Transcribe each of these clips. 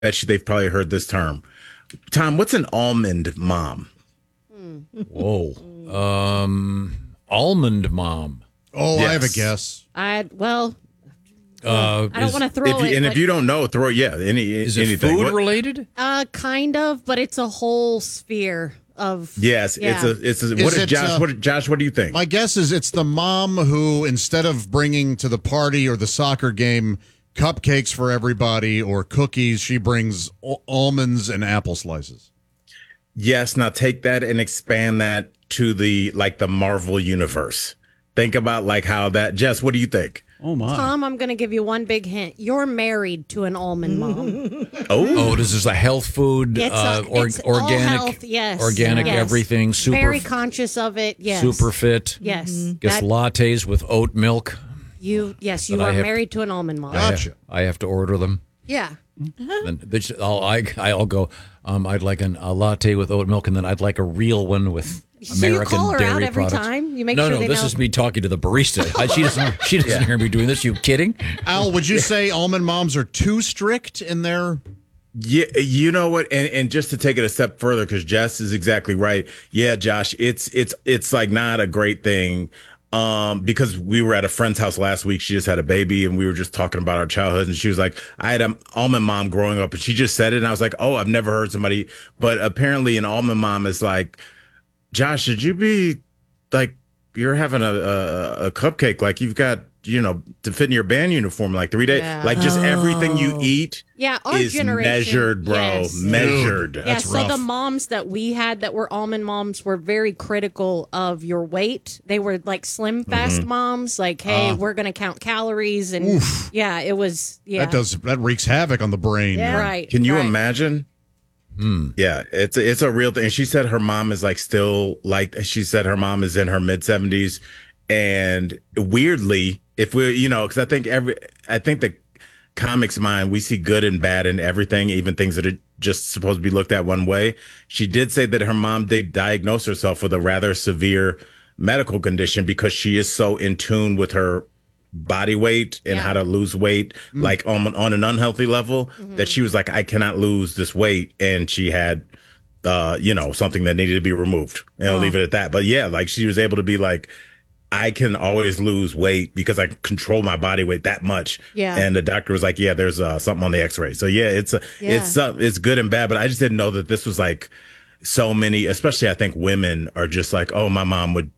bet you they've probably heard this term. Tom, what's an almond mom? Whoa. Almond mom. Oh, Yes. I have a guess. I don't Is, want to throw it. If you don't know, throw is it anything. food related? Kind of, but it's a whole sphere of. Yes, Yeah. it's a. What Is is it, Josh? Josh? What do you think? My guess is it's the mom who, instead of bringing to the party or the soccer game cupcakes for everybody or cookies, she brings almonds and apple slices. Yes. Now take that and expand that to the Marvel universe. Think about how that. Jess, what do you think? Oh, my. Tom, I'm going to give you one big hint. You're married to an almond mom. Oh, This is a health food, It's all organic, health, yes. organic Yes. everything, super, Very conscious of it. Yes. super fit. Yes. Guess lattes with oat milk. You But I are have- married to an almond mom. Gotcha. I have to order them. Yeah. Then I'll go. I'd like a latte with oat milk, and then I'd like a real one with So you American call her dairy out every products. time? You make no, sure no. they This know? is me talking to the barista. She doesn't hear me doing this. You kidding? Al, would you say almond moms are too strict in their... yeah. You know what? And just to take it a step further, because Jess is exactly right. Yeah, Josh, it's not a great thing. Because we were at a friend's house last week. She just had a baby, and we were just talking about our childhood. And she was like, I had an almond mom growing up, and she just said it. And I was like, oh, I've never heard somebody. But apparently, an almond mom is like, Josh, should you be you're having a cupcake, you've got, to fit in your band uniform, 3 days, Yeah. just everything you eat Yeah, our is generation. measured, bro. Yes. Measured. Yeah, That's so rough. the moms that we had that were almond moms were very critical of your weight. They were slim fast moms, hey, we're going to count calories. And yeah, it was, yeah. That wreaks havoc on the brain. Yeah. Right. Can you right. imagine? Yeah, it's a real thing. And she said her mom is she said her mom is in her mid-70s. And weirdly, if we, because I think the comics mind, we see good and bad in everything, even things that are just supposed to be looked at one way. She did say that her mom did diagnose herself with a rather severe medical condition because she is so in tune with her body weight and how to lose weight, on an unhealthy level, that she was like, I cannot lose this weight. And she had, something that needed to be removed. And I'll leave it at that. But yeah, she was able to be I can always lose weight because I control my body weight that much. Yeah. And the doctor was like, yeah, there's something on the x-ray. So yeah, it's good and bad, but I just didn't know that this was so many, especially I think women are just oh, my mom would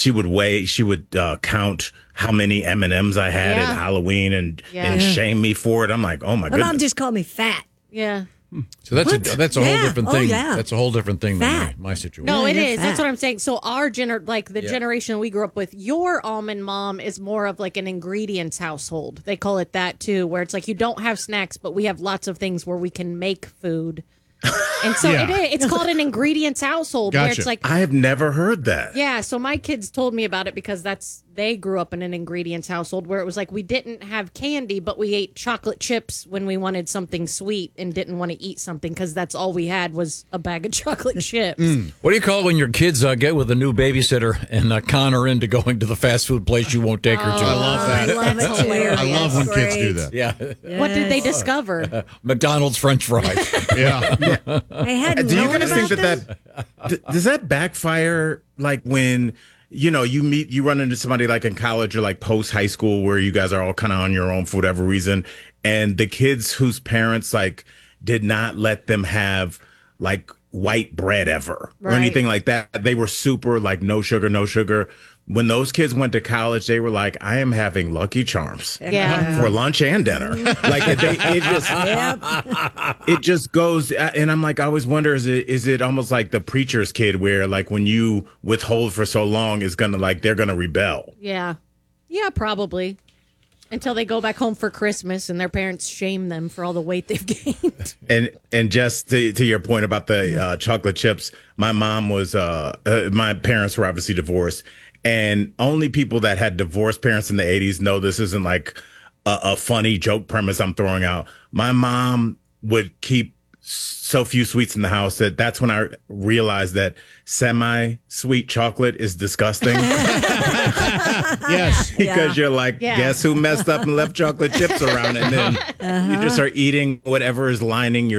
count how many M&Ms I had Yeah. at Halloween and Yeah. shame me for it. I'm like, oh my My mom goodness. just called me fat. Yeah. So that's a whole Yeah. different Oh, thing. yeah. That's a whole different thing Fat. than my situation. No, Yeah, it you're is. That's fat. what I'm saying. So our generation we grew up with, your almond mom is more of an ingredients household. They call it that too, where it's you don't have snacks, but we have lots of things where we can make food. And so Yeah. it's called an ingredients household where Gotcha. it's I have never heard that. yeah, so my kids told me about it because they grew up in an ingredients household where it was we didn't have candy, but we ate chocolate chips when we wanted something sweet and didn't want to eat something because that's all we had was a bag of chocolate chips. What do you call it when your kids get with a new babysitter and con her into going to the fast food place you won't take her to? I love that. I love it too. hilarious. I love when kids do Great. that. Yeah, What did they discover? McDonald's French fries. Yeah. I hadn't Do you known guys about think does that backfire when you run into somebody in college or post high school where you guys are all kind of on your own for whatever reason, and the kids whose parents did not let them have white bread ever or Right. anything like that, they were super no sugar, no sugar. When those kids went to college, they were like, I am having Lucky Charms Yeah. for lunch and dinner. It just goes. And I'm I always wonder, is it almost like the preacher's kid where when you withhold for so long is going to they're going to rebel. Yeah. Yeah, probably. Until they go back home for Christmas and their parents shame them for all the weight they've gained. And just to your point about the chocolate chips, my mom was, my parents were obviously divorced. And only people that had divorced parents in the 80s know this isn't a funny joke premise I'm throwing out. My mom would keep so few sweets in the house that's when I realized that semi-sweet chocolate is disgusting. Yes. Because you're like, guess who messed up and left chocolate chips around? And then you just start eating whatever is lining your